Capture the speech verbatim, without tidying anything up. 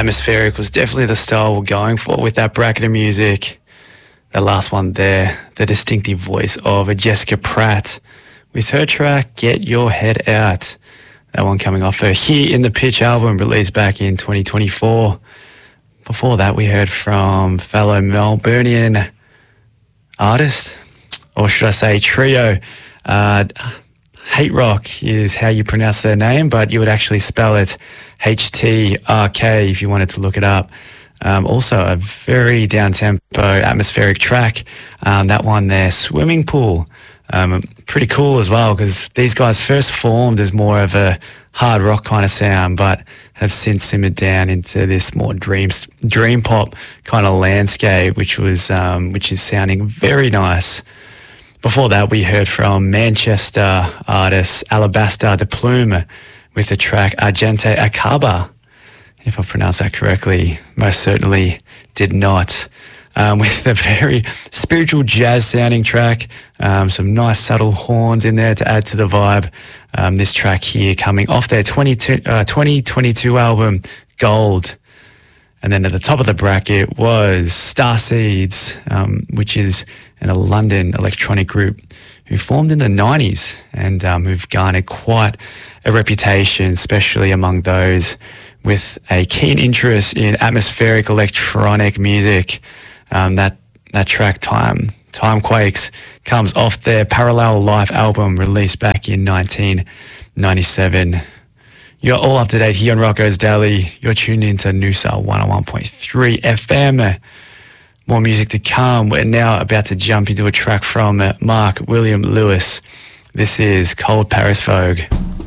Atmospheric was definitely the style we're going for with that bracket of music. The last one there, the distinctive voice of Jessica Pratt with her track Get Your Head Out. That one coming off her Here in the Pitch album released back in twenty twenty-four. Before that, we heard from fellow Melburnian artist, or should I say trio. Uh, Hate Rock is how you pronounce their name, but you would actually spell it H T R K if you wanted to look it up. Um, also a very down-tempo atmospheric track. Um, that one there, Swimming Pool. Um, pretty cool as well because these guys first formed as more of a hard rock kind of sound, but have since simmered down into this more dream dream pop kind of landscape, which was um, which is sounding very nice. Before that, we heard from Manchester artist Alabaster de Plume with the track Argente Acaba. If I pronounced that correctly, most certainly did not. Um, with a very spiritual jazz-sounding track, um, some nice subtle horns in there to add to the vibe. Um, this track here coming off their twenty twenty-two album, Gold. And then at the top of the bracket was Starseeds, um, which is a London electronic group who formed in the nineties and um, who've garnered quite a reputation, especially among those with a keen interest in atmospheric electronic music. Um, that that track, Time, Time Quakes, comes off their Parallel Life album released back in nineteen ninety-seven. You're all up to date here on Rocco's Daily. You're tuned into Noosa one oh one point three F M. More music to come. We're now about to jump into a track from Mark William Lewis. This is Cold Paris Vogue.